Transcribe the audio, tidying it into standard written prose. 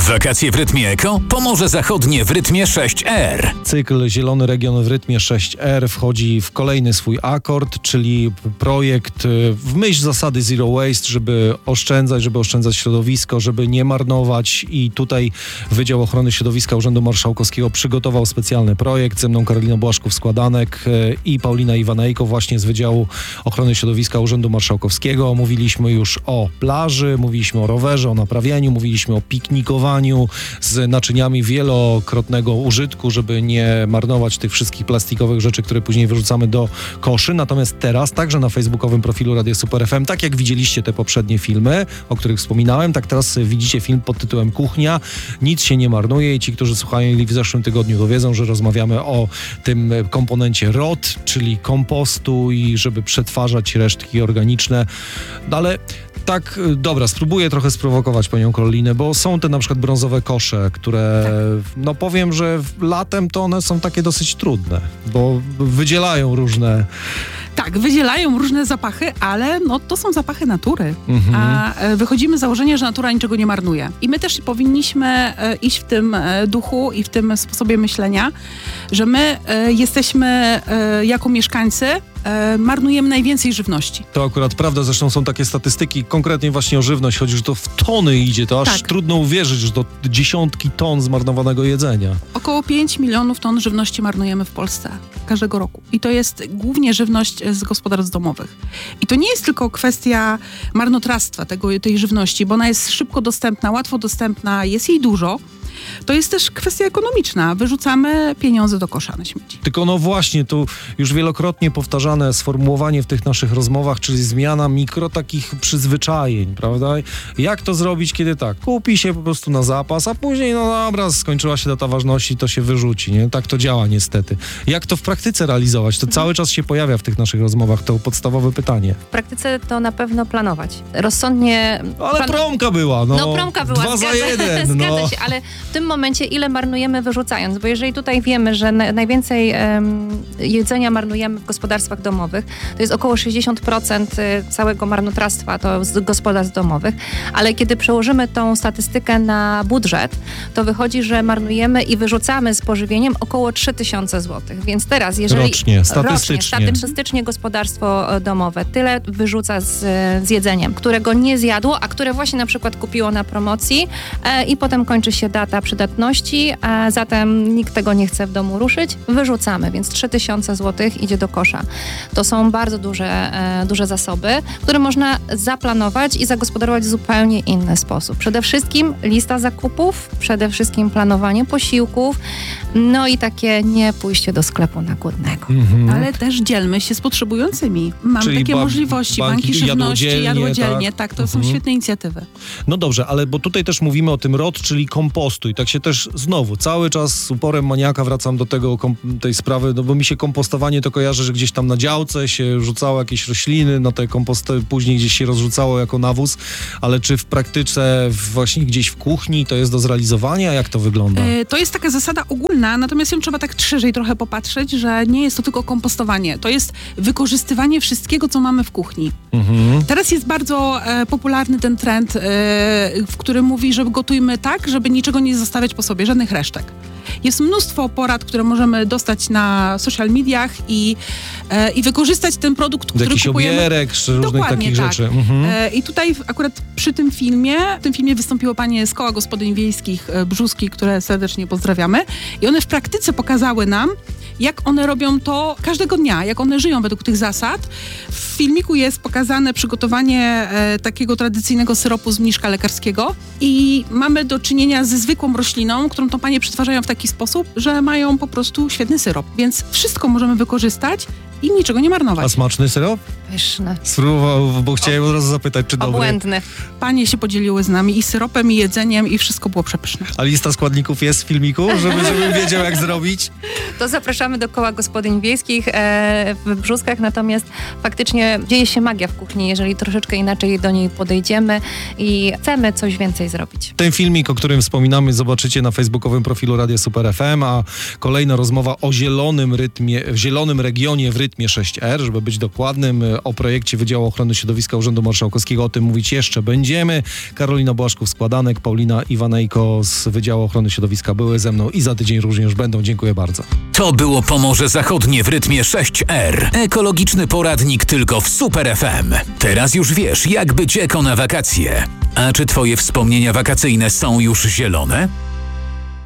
Wakacje w rytmie eko? Pomorze Zachodnie w rytmie 6R. Cykl Zielony Region w rytmie 6R wchodzi w kolejny swój akord, czyli projekt w myśl zasady Zero Waste, żeby oszczędzać środowisko, żeby nie marnować, i tutaj Wydział Ochrony Środowiska Urzędu Marszałkowskiego przygotował specjalny projekt. Ze mną Karolina Błaszków-Składanek i Paulina Iwanejko właśnie z Wydziału Ochrony Środowiska Urzędu Marszałkowskiego. Mówiliśmy już o plaży, mówiliśmy o rowerze, o naprawianiu, mówiliśmy o piknikowaniu z naczyniami wielokrotnego użytku, żeby nie marnować tych wszystkich plastikowych rzeczy, które później wyrzucamy do koszy. Natomiast teraz także na facebookowym profilu Radia Super FM, tak jak widzieliście te poprzednie filmy, o których wspominałem, tak teraz widzicie film pod tytułem Kuchnia. Nic się nie marnuje i ci, którzy słuchali w zeszłym tygodniu, to wiedzą, że rozmawiamy o tym komponencie ROT, czyli kompostu, i żeby przetwarzać resztki organiczne. No ale tak, dobra, spróbuję trochę sprowokować panią Karolinę, bo są te na przykład brązowe kosze, które, no powiem, że latem to one są takie dosyć trudne, bo wydzielają różne... Tak, wydzielają różne zapachy, ale no, to są zapachy natury. A wychodzimy z założenia, że natura niczego nie marnuje. I my też powinniśmy iść w tym duchu i w tym sposobie myślenia, że my jesteśmy jako mieszkańcy marnujemy najwięcej żywności. To akurat prawda, zresztą są takie statystyki, konkretnie właśnie o żywność, chodzi, że to w tony idzie, to aż trudno uwierzyć, że to dziesiątki ton zmarnowanego jedzenia. Około 5 milionów ton żywności marnujemy w Polsce każdego roku. I to jest głównie żywność z gospodarstw domowych. I to nie jest tylko kwestia marnotrawstwa tej żywności, bo ona jest szybko dostępna, łatwo dostępna, jest jej dużo. To jest też kwestia ekonomiczna. Wyrzucamy pieniądze do kosza na śmieci. Tylko no właśnie, tu już wielokrotnie powtarzane sformułowanie w tych naszych rozmowach, czyli zmiana takich przyzwyczajeń, prawda? Jak to zrobić, kiedy tak, kupi się po prostu na zapas, a później, no dobra, skończyła się data ważności, to się wyrzuci, nie? Tak to działa niestety. Jak to w praktyce realizować? To cały czas się pojawia w tych naszych rozmowach, to podstawowe pytanie. W praktyce to na pewno planować. Rozsądnie... Ale promka była, no. No promka była, 2 za 1, zgadza się, ale w tym momencie ile marnujemy wyrzucając, bo jeżeli tutaj wiemy, że najwięcej jedzenia marnujemy w gospodarstwach domowych, to jest około 60% całego marnotrawstwa to z gospodarstw domowych, ale kiedy przełożymy tą statystykę na budżet, to wychodzi, że marnujemy i wyrzucamy z pożywieniem około 3000 zł. Więc teraz, jeżeli rocznie, statystycznie gospodarstwo domowe tyle wyrzuca z jedzeniem, którego nie zjadło, a które właśnie na przykład kupiło na promocji i potem kończy się data przydatności, a zatem nikt tego nie chce w domu ruszyć, wyrzucamy, więc 3000 zł idzie do kosza. To są bardzo duże zasoby, które można zaplanować i zagospodarować w zupełnie inny sposób. Przede wszystkim lista zakupów, przede wszystkim planowanie posiłków, no i takie nie pójście do sklepu na głodnego. Ale też dzielmy się z potrzebującymi. Mamy takie możliwości, banki żywności, jadłodzielnie, tak, to są świetne inicjatywy. No dobrze, ale bo tutaj też mówimy o tym ROT, czyli kompostu, i tak się też znowu cały czas z uporem maniaka wracam do tej sprawy, no bo mi się kompostowanie to kojarzy, że gdzieś tam na działce się rzucało jakieś rośliny, no te komposty później gdzieś się rozrzucało jako nawóz, ale czy w praktyce właśnie gdzieś w kuchni to jest do zrealizowania? Jak to wygląda? To jest taka zasada ogólna, natomiast ją trzeba tak szerzej trochę popatrzeć, że nie jest to tylko kompostowanie, to jest wykorzystywanie wszystkiego, co mamy w kuchni. Teraz jest bardzo popularny ten trend, w którym mówi, że gotujmy tak, żeby niczego nie zostawiać po sobie, żadnych resztek. Jest mnóstwo porad, które możemy dostać na social mediach i wykorzystać ten produkt, który kupujemy. Jakiś obierek, czy różnych takich rzeczy. I tutaj akurat przy tym filmie wystąpiło panie z Koła Gospodyń Wiejskich Brzuski, które serdecznie pozdrawiamy. I one w praktyce pokazały nam, jak one robią to każdego dnia, jak one żyją według tych zasad. W filmiku jest pokazane przygotowanie takiego tradycyjnego syropu z mniszka lekarskiego i mamy do czynienia ze zwykłą rośliną, którą to panie przetwarzają w taki sposób, że mają po prostu świetny syrop. Więc wszystko możemy wykorzystać i niczego nie marnować. A smaczny syrop? Pyszny. Spróbował, bo chciałem od razu zapytać, czy dobry. Obłędny. Panie się podzieliły z nami i syropem, i jedzeniem, i wszystko było przepyszne. A lista składników jest w filmiku, żebym wiedział, jak zrobić? To zapraszamy do Koła Gospodyń Wiejskich w Brzuskach, natomiast faktycznie dzieje się magia w kuchni, jeżeli troszeczkę inaczej do niej podejdziemy i chcemy coś więcej zrobić. Ten filmik, o którym wspominamy, zobaczycie na facebookowym profilu Radia Super FM, a kolejna rozmowa o zielonym regionie w rytmie Rytmie 6R, żeby być dokładnym. O projekcie Wydziału Ochrony Środowiska Urzędu Marszałkowskiego o tym mówić jeszcze będziemy. Karolina Błaszków-Składanek, Paulina Iwanejko z Wydziału Ochrony Środowiska były ze mną i za tydzień również będą. Dziękuję bardzo. To było Pomorze Zachodnie w Rytmie 6R. Ekologiczny poradnik tylko w Super FM. Teraz już wiesz, jak być eko na wakacje. A czy twoje wspomnienia wakacyjne są już zielone?